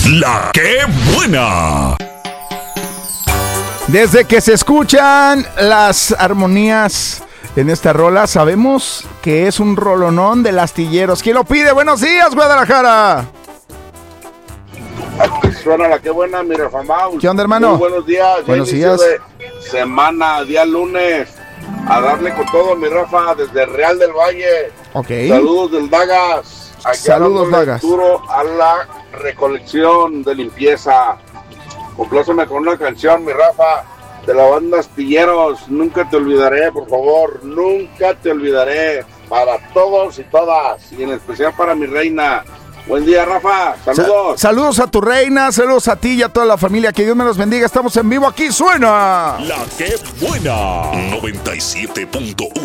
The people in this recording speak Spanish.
La que buena. Desde que se escuchan las armonías en esta rola, sabemos que es un rolonón de Astilleros. ¿Quién lo pide? Buenos días, Guadalajara. Suena la que buena, mi Rafa Maus. ¿Qué onda, hermano? Muy buenos días. Buenos días. De semana, día lunes. A darle con todo, mi Rafa, desde Real del Valle. Ok. Saludos del Dagas. Aquí Saludos, Dagas. Duro a la recolección de limpieza. Compláceme con una canción, mi Rafa, de la banda Astilleros. Nunca te olvidaré, por favor. Nunca te olvidaré. Para todos y todas. Y en especial para mi reina. Buen día, Rafa. Saludos. Saludos a tu reina, saludos a ti y a toda la familia. Que Dios me los bendiga. Estamos en vivo. Aquí suena La que buena. 97.1.